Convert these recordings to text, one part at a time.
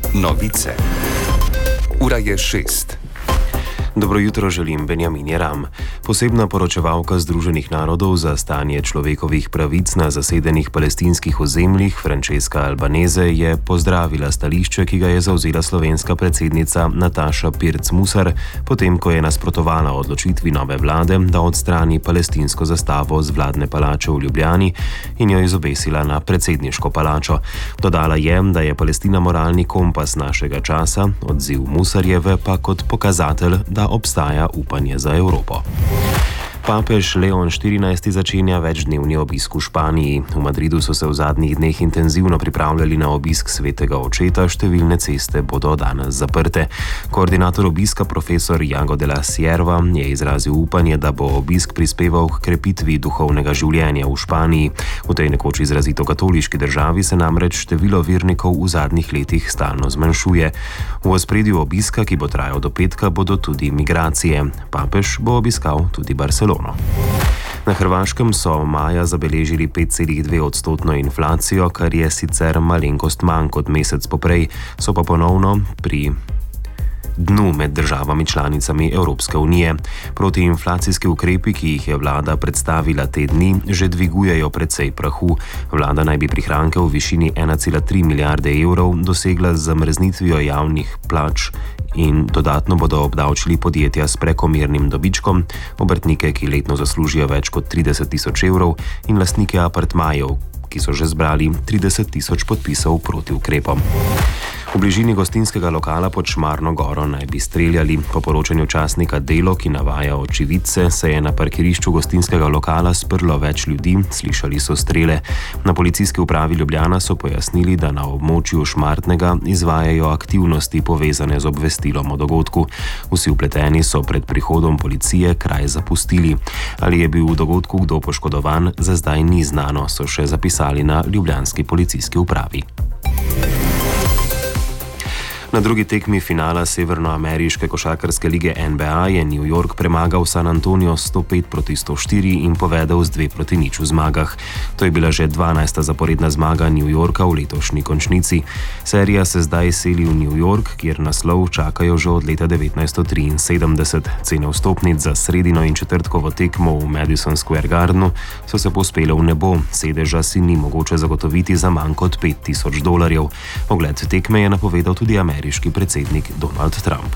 Novice. Ura je 6. Dobro jutro želim, Benjamin Jeram. Posebna poročevalka Združenih narodov za stanje človekovih pravic na zasedenih palestinskih ozemljih Francesca Albanese je pozdravila stališče, ki ga je zavzela slovenska predsednica Nataša Pirc Musar, potem ko je nasprotovala odločitvi nove vlade, da odstrani palestinsko zastavo z vladne palače v Ljubljani in jo izobesila na predsedniško palačo. Dodala je, da je Palestina moralni kompas našega časa, odziv Musarjeve pa kot pokazatelj, da obstaja upanje za Evropo. Papež Leon XIV začenja večdnevni obisk v Španiji. V Madridu so se v zadnjih dneh intenzivno pripravljali na obisk svetega očeta, številne ceste bodo danes zaprte. Koordinator obiska profesor Iago de la Sierva je izrazil upanje, da bo obisk prispeval k krepitvi duhovnega življenja v Španiji. V tej nekoč izrazito katoliški državi se namreč število vernikov v zadnjih letih stalno zmanjšuje. V ospredju obiska, ki bo trajal do petka, bodo tudi migracije. Papež bo obiskal tudi Barcelono. Na Hrvaškem so maja zabeležili 5,2% inflacijo, kar je sicer malenkost manj kot mesec poprej, so pa ponovno pri dnu med državami članicami Evropske unije. Protiinflacijski ukrepi, ki jih je vlada predstavila te dni, že dvigujejo precej prahu. Vlada naj bi prihranke v višini 1,3 milijarde evrov dosegla z zamrznitvijo javnih plač in dodatno bodo obdavčili podjetja s prekomernim dobičkom, obrtnike, ki letno zaslužijo več kot 30 tisoč evrov in lastnike apartmajev, ki so že zbrali 30 tisoč podpisov proti ukrepom. V bližini gostinskega lokala pod Šmarno goro naj bi streljali. Po poročanju časnika Delo, ki navaja očividce, se je na parkirišču gostinskega lokala sprlo več ljudi, slišali so strele. Na policijski upravi Ljubljana so pojasnili, da na območju Šmartnega izvajajo aktivnosti povezane z obvestilom o dogodku. Vsi vpleteni so pred prihodom policije kraj zapustili. Ali je bil v dogodku kdo poškodovan, za zdaj ni znano, so še zapisali na ljubljanski policijski upravi. Na drugi tekmi finala severnoameriške košarkarske lige NBA je New York premagal San Antonio 105-104 in povedel z 2-0 v zmagah. To je bila že 12. zaporedna zmaga New Yorka v letošnji končnici. Serija se zdaj seli v New York, kjer naslov čakajo že od leta 1973. Cene vstopnic za sredino in četrtkovo tekmo v Madison Square Gardenu so se povzpele v nebo. Sedeža si ni mogoče zagotoviti za manj kot $5,000. Ogled tekme je napovedal tudi ameriški predsednik Donald Trump.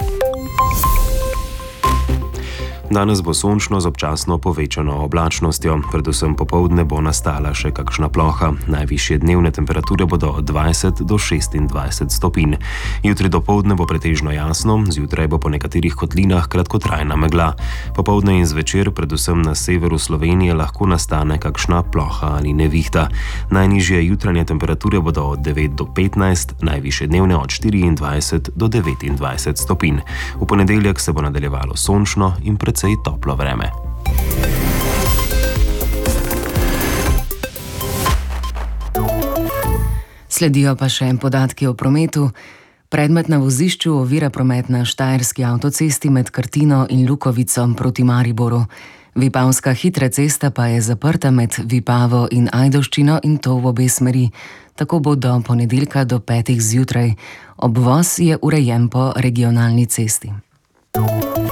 Danes bo sončno z občasno povečano oblačnostjo, predvsem popoldne bo nastala še kakšna ploha. Najvišje dnevne temperature bodo od 20 do 26 stopinj. Jutri dopoldne bo pretežno jasno, zjutraj bo po nekaterih kotlinah kratkotrajna megla. Popoldne in zvečer, predvsem na severu Slovenije, lahko nastane kakšna ploha ali nevihta. Najnižje jutranje temperature bodo od 9 do 15, najvišje dnevne od 24 do 29 stopinj. V ponedeljek se bo nadaljevalo sončno in precej toplo vreme. Sledijo pa še podatki o prometu. Predmet na vozišču ovira promet na štajerski avtocesti med Krtino in Lukovico proti Mariboru. Vipavska hitra cesta pa je zaprta med Vipavo in Ajdovščino in to v obe smeri. Tako bo do ponedeljka do 5 zjutraj. Obvoz je urejen po regionalni cesti.